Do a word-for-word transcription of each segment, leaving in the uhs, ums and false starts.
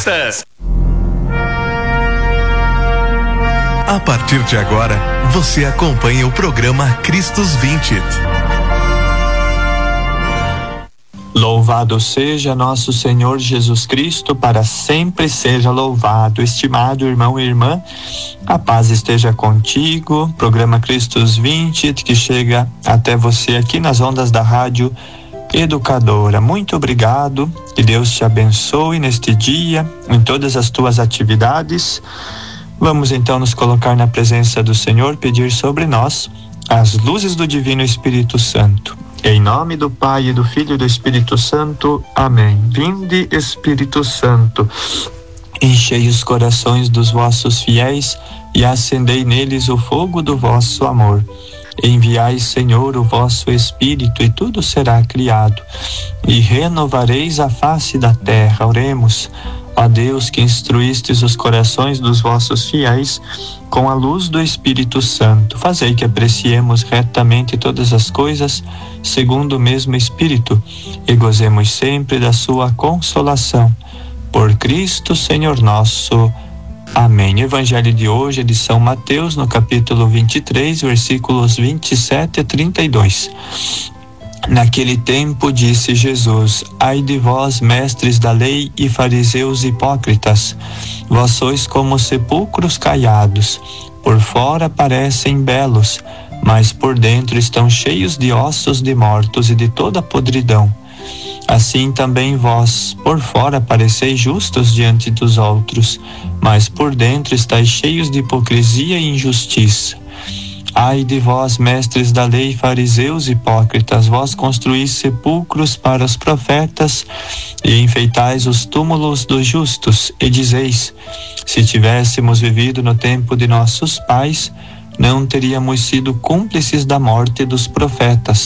festas. A partir de agora, você acompanha o programa Cristos vinte. Louvado seja nosso Senhor Jesus Cristo, para sempre seja louvado. Estimado irmão e irmã, a paz esteja contigo. Programa Cristos vinte, que chega até você aqui nas ondas da Rádio Educadora. Muito obrigado, que Deus te abençoe neste dia, em todas as tuas atividades. Vamos então nos colocar na presença do Senhor, pedir sobre nós as luzes do Divino Espírito Santo. Em nome do Pai, e do Filho e do Espírito Santo. Amém. Vinde, Espírito Santo, enchei os corações dos vossos fiéis e acendei neles o fogo do vosso amor. Enviai, Senhor, o vosso Espírito, e tudo será criado, e renovareis a face da terra. Oremos. Ó Deus, que instruístes os corações dos vossos fiéis com a luz do Espírito Santo, fazei que apreciemos retamente todas as coisas segundo o mesmo Espírito e gozemos sempre da sua consolação. Por Cristo, Senhor nosso. Amém. Evangelho de hoje é de São Mateus, no capítulo vinte e três, versículos vinte e sete a trinta e dois. Naquele tempo disse Jesus: ai de vós, mestres da lei e fariseus hipócritas, vós sois como sepulcros caiados, por fora parecem belos, mas por dentro estão cheios de ossos de mortos e de toda podridão. Assim também vós, por fora pareceis justos diante dos outros, mas por dentro estáis cheios de hipocrisia e injustiça. Ai de vós, mestres da lei, fariseus hipócritas, vós construís sepulcros para os profetas e enfeitais os túmulos dos justos, e dizeis: se tivéssemos vivido no tempo de nossos pais, não teríamos sido cúmplices da morte dos profetas.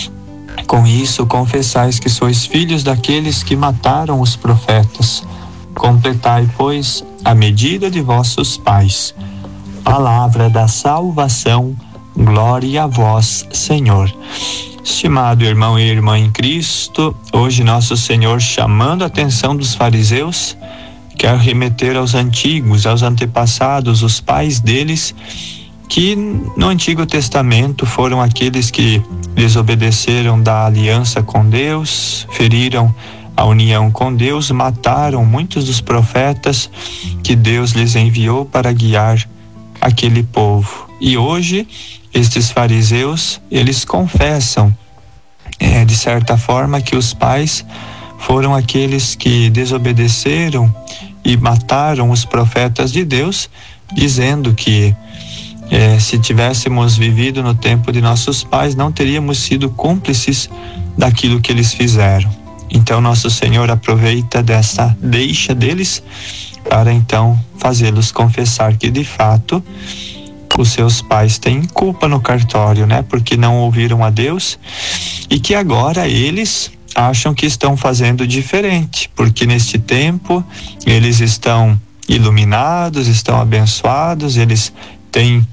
Com isso confessais que sois filhos daqueles que mataram os profetas. Completai, pois, a medida de vossos pais. Palavra da salvação, glória a vós, Senhor. Estimado irmão e irmã em Cristo, hoje nosso Senhor, chamando a atenção dos fariseus, quer remeter aos antigos, aos antepassados, os pais deles, que no Antigo Testamento foram aqueles que desobedeceram da aliança com Deus, feriram a união com Deus, mataram muitos dos profetas que Deus lhes enviou para guiar aquele povo. E hoje estes fariseus, eles confessam é, de certa forma que os pais foram aqueles que desobedeceram e mataram os profetas de Deus, dizendo que é, se tivéssemos vivido no tempo de nossos pais, não teríamos sido cúmplices daquilo que eles fizeram. Então nosso Senhor aproveita dessa deixa deles para então fazê-los confessar que de fato os seus pais têm culpa no cartório, né? Porque não ouviram a Deus, e que agora eles acham que estão fazendo diferente, porque neste tempo eles estão iluminados, estão abençoados, eles têm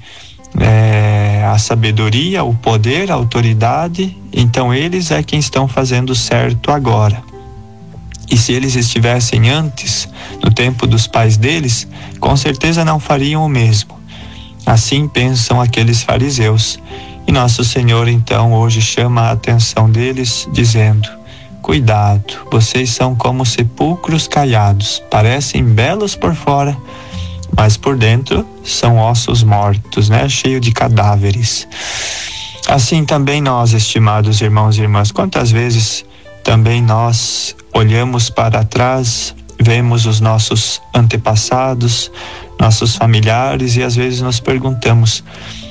é, a sabedoria, o poder, a autoridade, então eles é quem estão fazendo certo agora. E se eles estivessem antes, no tempo dos pais deles, com certeza não fariam o mesmo. Assim pensam aqueles fariseus. E nosso Senhor então hoje chama a atenção deles, dizendo: cuidado, vocês são como sepulcros caiados, parecem belos por fora, mas por dentro são ossos mortos, né? Cheio de cadáveres. Assim também nós, estimados irmãos e irmãs, quantas vezes também nós olhamos para trás, vemos os nossos antepassados, nossos familiares, e às vezes nos perguntamos: